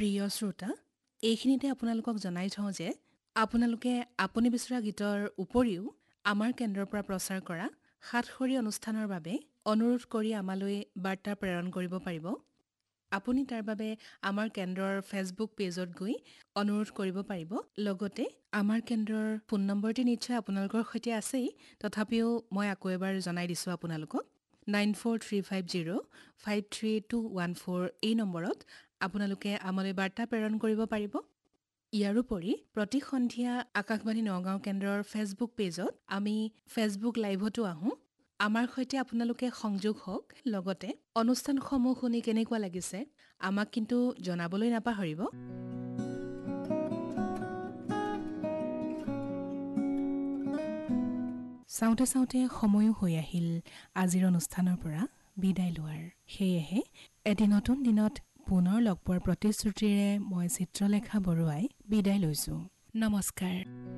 প্ৰিয় শ্ৰোতা, এইখিনিতে আপোনালোকক জনাই থওঁ যে আপোনালোকে আপুনি বিচৰা গীতৰ উপৰিও আমাৰ কেন্দ্ৰৰ পৰা প্ৰচাৰ কৰা সাতসৰী অনুষ্ঠানৰ বাবে অনুৰোধ কৰি আমালৈ বাৰ্তা প্ৰেৰণ কৰিব পাৰিব। আপুনি তাৰ বাবে আমাৰ কেন্দ্ৰৰ ফেচবুক পেজত গৈ অনুৰোধ কৰিব পাৰিব। লগতে আমাৰ কেন্দ্ৰৰ ফোন নম্বৰটি নিশ্চয় আপোনালোকৰ সৈতে আছেই, তথাপিও মই আকৌ এবাৰ জনাই দিছোঁ আপোনালোকক 9435053214 এই নম্বৰত আপোনালোকে আমালৈ বাৰ্তা প্ৰেৰণ কৰিব পাৰিব। ইয়াৰোপৰি প্ৰতি সন্ধিয়া আকাশবাণী নগাঁও কেন্দ্ৰৰ ফেচবুক পেজত আমি ফেচবুক লাইভতো আহোঁ। আমাৰ সৈতে আপোনালোকে সংযোগ হওক। লগতে অনুষ্ঠানসমূহ শুনি কেনেকুৱা লাগিছে আমাক কিন্তু জনাবলৈ নাপাহৰিব। চাওঁতে চাওঁতে সময়ো হৈ আহিল আজিৰ অনুষ্ঠানৰ পৰা বিদায় লোৱাৰ। সেয়েহে এটি নতুন দিনত পুনৰ লগ পোৱাৰ প্ৰতিশ্ৰুতিৰে মই চিত্ৰলেখা বৰুৱাই বিদায় লৈছোঁ। নমস্কাৰ।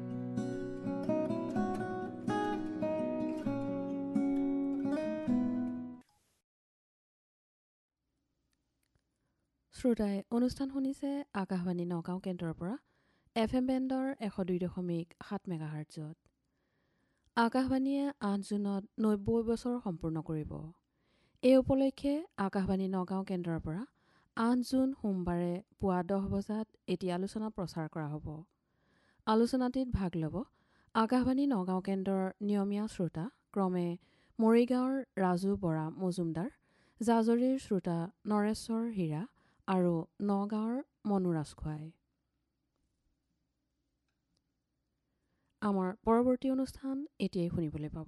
শ্ৰোতাই অনুষ্ঠান শুনিছে আকাশবাণী নগাঁও কেন্দ্ৰৰ পৰা FM বেণ্ডৰ 102.7 মেগাহাৰ্টজত। আকাশবাণীয়ে 8 জুনত 90 বছৰ সম্পূৰ্ণ কৰিব। এই উপলক্ষে আকাশবাণী নগাঁও কেন্দ্ৰৰ পৰা 8 জুন সোমবাৰে পুৱা 10 বজাত এটি আলোচনা প্ৰচাৰ কৰা হ'ব। আলোচনাটিত ভাগ ল'ব আকাশবাণী নগাঁও কেন্দ্ৰৰ নিয়মীয়া শ্ৰোতা ক্ৰমে মৰিগাঁৱৰ ৰাজু বৰা মজুমদাৰ, জাজৰিৰ শ্ৰোতা নৰেশ্বৰ হীৰা আৰু নগাঁৱৰ মনুৰাজ খুৱাই। আমাৰ পৰৱৰ্তী অনুষ্ঠান এতিয়াই শুনিবলৈ পাব।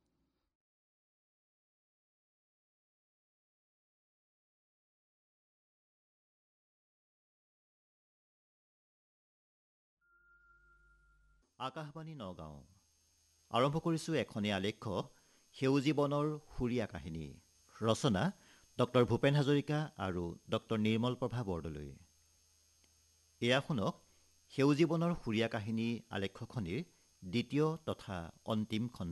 আকাশবাণী নগাঁও আৰম্ভ কৰিছোঁ এখনীয়া আলেখ্য সেউজী বনৰ সুৰীয়া কাহিনী। ৰচনা ডক্টৰ ভূপেন হাজৰিকা আৰু ডক্টৰ নিৰ্মল প্ৰভা বৰদলৈ। এয়া শুনক সেউজী বনৰ সুৰীয়া কাহিনী আলেখ্যখনিৰ দ্বিতীয় তথা অন্তিম খণ্ড।